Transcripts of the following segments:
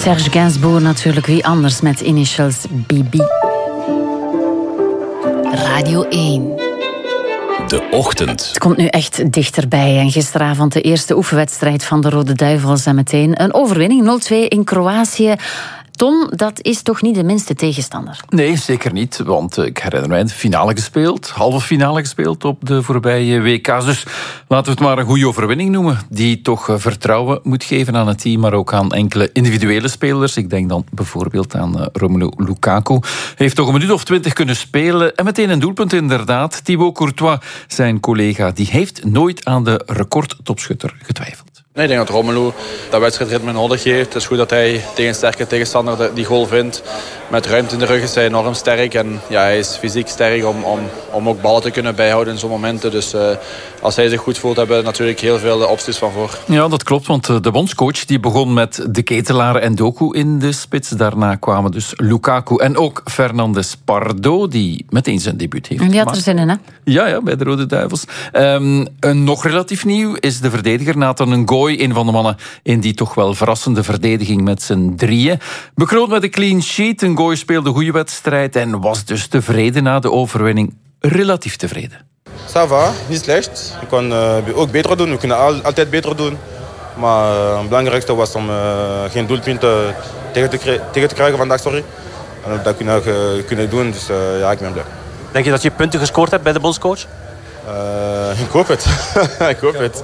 Serge Gainsbourg natuurlijk, wie anders met initials BB. Radio 1. De ochtend. Het komt nu echt dichterbij. En gisteravond de eerste oefenwedstrijd van de Rode Duivels en meteen een overwinning. 0-2 in Kroatië. Tom, dat is toch niet de minste tegenstander? Nee, zeker niet. Want ik herinner mij de finale gespeeld, halve finale gespeeld op de voorbije WK's. Dus laten we het maar een goede overwinning noemen. Die toch vertrouwen moet geven aan het team, maar ook aan enkele individuele spelers. Ik denk dan bijvoorbeeld aan Romelu Lukaku. Hij heeft toch een minuut of 20 kunnen spelen. En meteen een doelpunt inderdaad. Thibaut Courtois, zijn collega, die heeft nooit aan de recordtopschutter getwijfeld. Nee, ik denk dat Romelu dat wedstrijdritme nodig heeft. Het is goed dat hij tegen een sterke tegenstander die goal vindt. Met ruimte in de rug is hij enorm sterk. En ja, hij is fysiek sterk om ook ballen te kunnen bijhouden in zo'n momenten. Dus als hij zich goed voelt, hebben we natuurlijk heel veel opties van voor. Ja, dat klopt, want de bondscoach die begon met de Ketelaar en Doku in de spits. Daarna kwamen dus Lukaku en ook Fernandes Pardo, die meteen zijn debuut heeft gemaakt. En die had er zin in, hè? Ja, bij de Rode Duivels. Nog relatief nieuw is de verdediger Nathan Ngoy, een van de mannen in die toch wel verrassende verdediging met z'n drieën. Bekroond met een clean sheet. Ngoy speelde een goede wedstrijd en was dus tevreden na de overwinning. Relatief tevreden. Ça va, niet slecht. We kunnen ook beter doen. We kunnen altijd beter doen. Maar het belangrijkste was om geen doelpunten tegen te krijgen vandaag. Sorry. En dat kunnen doen, dus ja, ik ben blij. Denk je dat je punten gescoord hebt bij de bondscoach? Ik hoop het. Ik hoop het.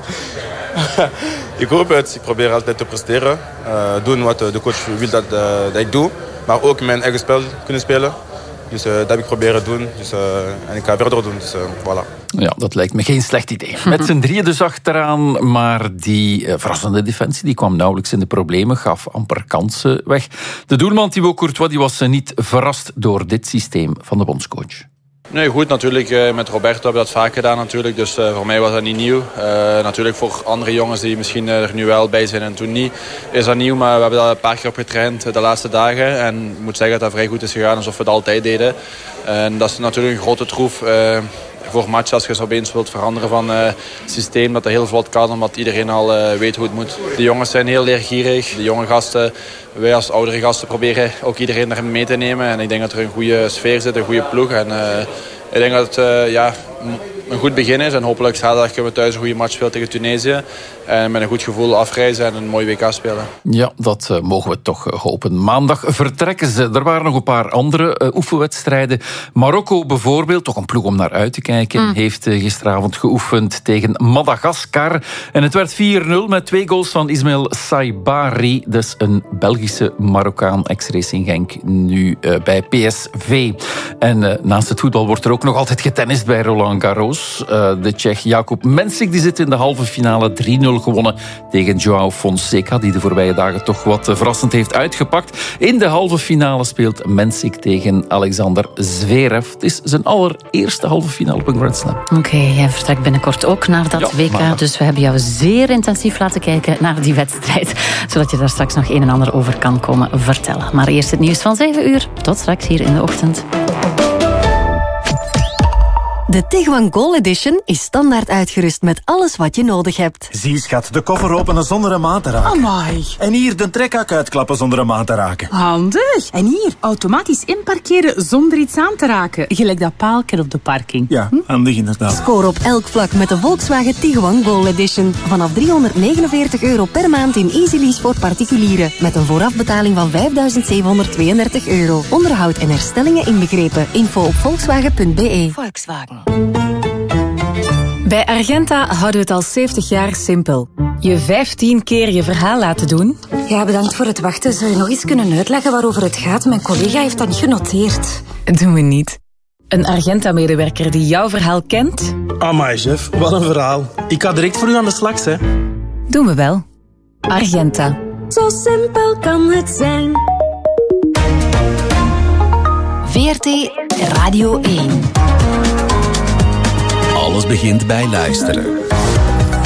Ik hoop het. Ik probeer altijd te presteren. Doen wat de coach wil dat ik doe. Maar ook mijn eigen spel kunnen spelen. Dus dat heb ik proberen te doen. Dus, en ik ga verder doen. Dus voilà. Ja, dat lijkt me geen slecht idee. Met z'n drieën dus achteraan. Maar die verrassende defensie die kwam nauwelijks in de problemen. Gaf amper kansen weg. De doelman Thibaut Courtois die was niet verrast door dit systeem van de bondscoach. Nee, goed, natuurlijk. Met Roberto hebben we dat vaak gedaan natuurlijk. Dus voor mij was dat niet nieuw. Natuurlijk voor andere jongens die misschien er nu wel bij zijn en toen niet, is dat nieuw. Maar we hebben dat een paar keer op getraind de laatste dagen. En ik moet zeggen dat dat vrij goed is gegaan, alsof we het altijd deden. En dat is natuurlijk een grote troef voor match als je zo opeens wilt veranderen van het systeem. Dat heel vlot kan, omdat iedereen al weet hoe het moet. De jongens zijn heel leergierig. De jonge gasten, wij als oudere gasten proberen ook iedereen erin mee te nemen. En ik denk dat er een goede sfeer zit, een goede ploeg. En ik denk dat het een goed begin is. En hopelijk zaterdag kunnen we thuis een goede match spelen tegen Tunesië. En met een goed gevoel afreizen en een mooi WK spelen. Ja, dat mogen we toch hopen. Maandag vertrekken ze. Er waren nog een paar andere oefenwedstrijden. Marokko bijvoorbeeld, toch een ploeg om naar uit te kijken, heeft gisteravond geoefend tegen Madagaskar. En het werd 4-0 met 2 goals van Ismail Saibari. Dus een Belgische Marokkaan, ex-Racing Genk, nu bij PSV. En naast het voetbal wordt er ook nog altijd getennist bij Roland Garros. De Tsjech Jakub Mensik die zit in de halve finale, 3-0 gewonnen tegen Joao Fonseca, die de voorbije dagen toch wat verrassend heeft uitgepakt. In de halve finale speelt Mensik tegen Alexander Zverev. Het is zijn allereerste halve finale op een Grand Slam. Oké, jij vertrekt binnenkort ook naar dat WK. Maandag. Dus we hebben jou zeer intensief laten kijken naar die wedstrijd. Zodat je daar straks nog een en ander over kan komen vertellen. Maar eerst het nieuws van 7 uur. Tot straks hier in de ochtend. De Tiguan Goal Edition is standaard uitgerust met alles wat je nodig hebt. Zie, schat, de koffer openen zonder een maat te raken. Amai. En hier de trekhak uitklappen zonder een maat te raken. Handig. En hier, automatisch inparkeren zonder iets aan te raken. Gelijk dat paaltje op de parking. Ja, handig inderdaad. Score op elk vlak met de Volkswagen Tiguan Goal Edition. Vanaf €349 per maand in easy lease voor particulieren. Met een voorafbetaling van €5.732. Onderhoud en herstellingen inbegrepen. Info op volkswagen.be. Volkswagen. Bij Argenta houden we het al 70 jaar simpel. Je 15 keer je verhaal laten doen. Ja, bedankt voor het wachten. Zou je nog eens kunnen uitleggen waarover het gaat? Mijn collega heeft dat niet genoteerd. Doen we niet. Een Argenta-medewerker die jouw verhaal kent. Amai, chef, wat een verhaal. Ik ga direct voor u aan de slag, hè. Doen we wel. Argenta. Zo simpel kan het zijn. VRT Radio 1. Alles begint bij luisteren.